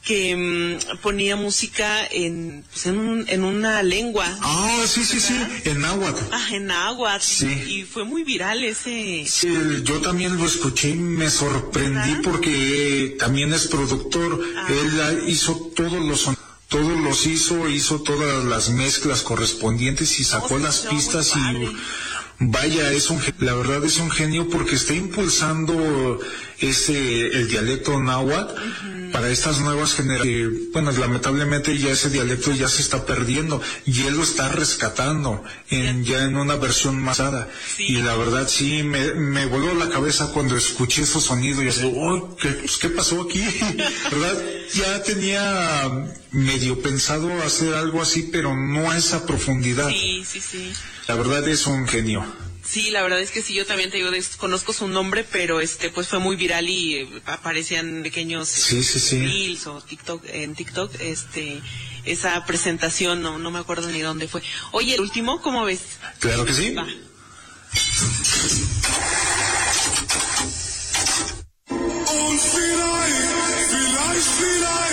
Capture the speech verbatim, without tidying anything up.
que mmm, ponía música en, pues en, un, en una lengua. Ah, sí, sí, ¿verdad? Sí, en náhuatl. Ah, en náhuatl. Sí. Y fue muy viral ese. Sí, yo también lo escuché y me sorprendí, ¿verdad? Porque también es productor. Ah. Él hizo todos los sonidos. Todos los hizo, hizo todas las mezclas correspondientes y sacó oh, las pistas y vaya, es un, la verdad es un genio porque está impulsando ese, el dialecto náhuatl uh-huh. para estas nuevas generaciones. Bueno, lamentablemente ya ese dialecto ya se está perdiendo y él lo está rescatando en, ya en una versión más alta. Sí. Y la verdad sí, me, me voló la cabeza cuando escuché esos sonidos y así, oh, ¿qué, pues, ¿qué pasó aquí? ¿Verdad? Ya tenía medio pensado hacer algo así, pero no a esa profundidad. Sí, sí, sí. La verdad es un genio. Sí, la verdad es que sí, yo también te digo, conozco su nombre, pero este pues fue muy viral y eh, aparecían pequeños sí, sí, sí. reels o TikTok, en TikTok, este, esa presentación, no, no me acuerdo ni dónde fue. Oye, el último, ¿cómo ves? Claro que sí. Va.